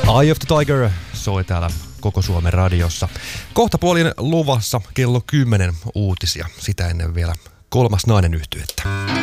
Eye of the Tiger soi täällä koko Suomen radiossa. Kohtapuolin luvassa kello 10 uutisia. Sitä ennen vielä Kolmas nainen -yhtyettä.